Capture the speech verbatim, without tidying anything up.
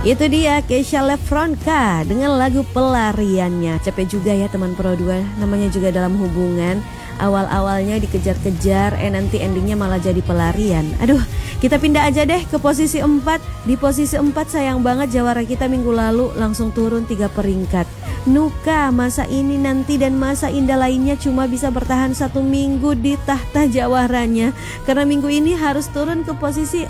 Itu dia Keisha Lefronka dengan lagu Pelariannya. Capek juga ya teman Pro dua, namanya juga dalam hubungan. Awal-awalnya dikejar-kejar, eh nanti endingnya malah jadi pelarian. Aduh, kita pindah aja deh ke posisi empat. Di posisi empat sayang banget jawara kita minggu lalu langsung turun tiga peringkat. Nuka, masa ini nanti dan masa indah lainnya cuma bisa bertahan satu minggu di tahta jawaranya. Karena minggu ini harus turun ke posisi